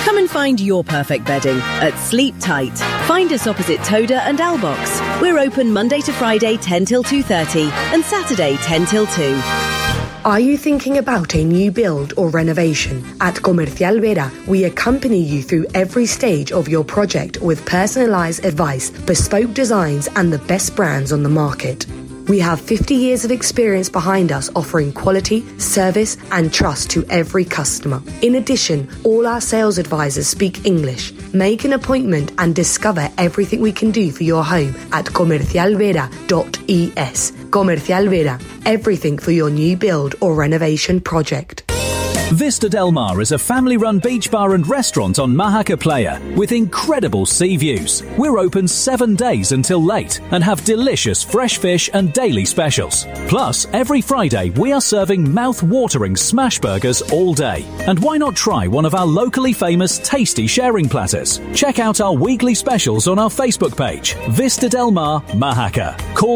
Come and find your perfect bedding at Sleep Tight. Find us opposite Toda and Albox. We're open Monday to Friday 10 till 2:30 and Saturday 10 till 2. Are you thinking about a new build or renovation? At Comercial Vera, we accompany you through every stage of your project with personalised advice, bespoke designs and the best brands on the market. We have 50 years of experience behind us offering quality, service and trust to every customer. In addition, all our sales advisors speak English. Make an appointment and discover everything we can do for your home at comercialvera.es. Comercial Vera, everything for your new build or renovation project. Vista Del Mar is a family-run beach bar and restaurant on Mahaca Playa with incredible sea views. We're open 7 days until late and have delicious fresh fish and daily specials. Plus, every Friday we are serving mouth-watering smash burgers all day. And why not try one of our locally famous tasty sharing platters? Check out our weekly specials on our Facebook page, Vista Del Mar Mahaca. Call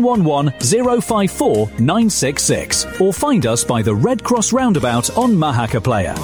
711-054-966 or find us by the Red Cross roundabout on Mahaca Playa.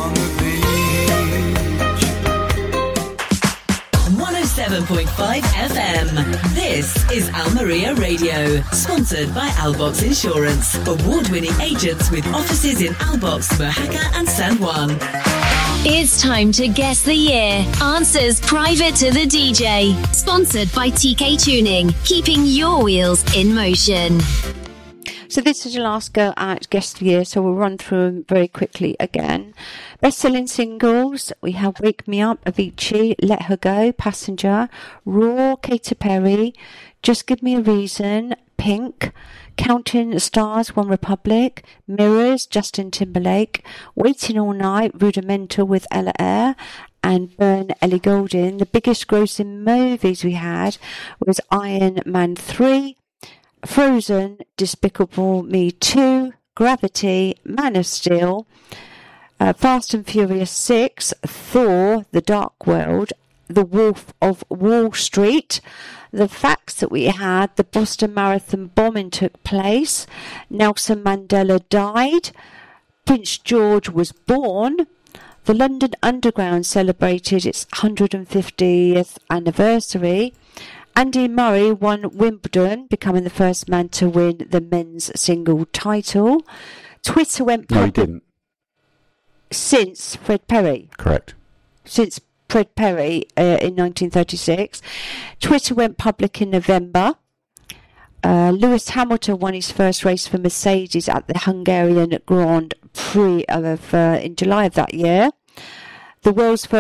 107.5 FM. This is Almeria Radio, sponsored by Albox Insurance, award-winning agents with offices in Albox, Mahaca and San Juan. It's time to guess the year. Answers private to the DJ. Sponsored by TK Tuning, keeping your wheels in motion. So this is the last go at Guess the Year, so we'll run through them very quickly again. Best-selling singles, we have Wake Me Up, Avicii, Let Her Go, Passenger, Raw, Katy Perry, Just Give Me a Reason, Pink, Counting the Stars, One Republic, Mirrors, Justin Timberlake, Waiting All Night, Rudimental with Ella Eyre, and Burn, Ellie Goulding. The biggest grossing movies we had was Iron Man 3, Frozen, Despicable Me 2, Gravity, Man of Steel, Fast and Furious 6, Thor, The Dark World, The Wolf of Wall Street. The facts that we had: the Boston Marathon bombing took place, Nelson Mandela died, Prince George was born, the London Underground celebrated its 150th anniversary, Andy Murray won Wimbledon, becoming the first man to win the men's single title. Twitter went public. No, he didn't. Since Fred Perry. Correct. Since Fred Perry in 1936. Twitter went public in November. Lewis Hamilton won his first race for Mercedes at the Hungarian Grand Prix in July of that year. The world's first